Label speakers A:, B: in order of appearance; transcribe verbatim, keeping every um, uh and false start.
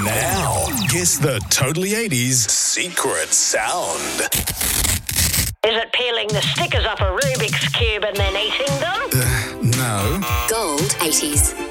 A: Now, guess the Totally eighties secret sound.
B: Is it peeling the stickers off a Rubik's Cube and then eating them?
A: Uh, no.
C: Gold eighties.